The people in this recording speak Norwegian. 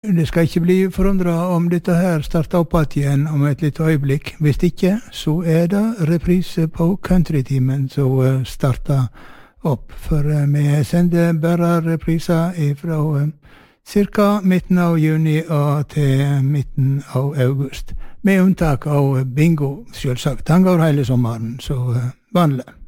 det skal ikke bli forundret om dette her starter opp igjen om et litt øyeblikk. Hvis ikke, så det reprise på countrytimen som starter opp. For vi sender bare repriser fra cirka midten av juni og til midten av august. Med unntak av bingo, selvsagt. Han går hele sommeren, så vanlig.